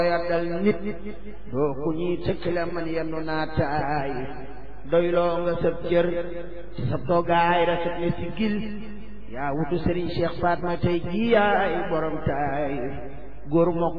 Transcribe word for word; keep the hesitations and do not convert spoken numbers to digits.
yardal nit doo ku ñuy tëkkale man yennu naa taay doyloo nga sab cër ci sab toogaay rafet ne si gil yaa wutu Serigne Cheikh Fatma tey jii yaay borom taay góor mokk